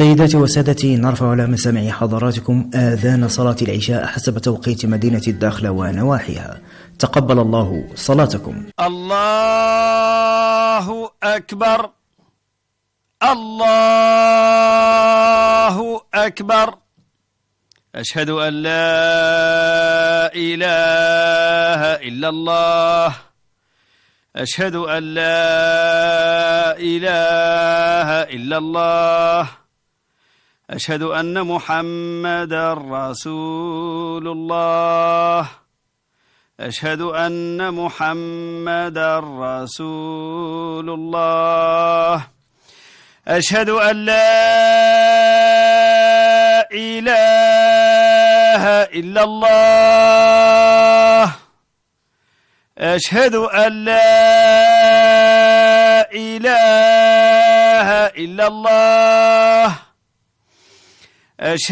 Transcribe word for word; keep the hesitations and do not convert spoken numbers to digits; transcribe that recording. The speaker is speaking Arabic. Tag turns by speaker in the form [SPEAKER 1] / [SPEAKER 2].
[SPEAKER 1] سيداتي وسادتي، نرفع على مسامع حضراتكم آذان صلاة العشاء حسب توقيت مدينة الداخلة ونواحيها. تقبل الله صلاتكم.
[SPEAKER 2] الله أكبر، الله أكبر. أشهد أن لا إله إلا الله، أشهد أن لا إله إلا الله، أشهد أن محمدا رسول الله، أشهد أن محمدا رسول الله، أشهد أن لا إله إلا الله، أشهد أن لا إله إلا الله، أشهد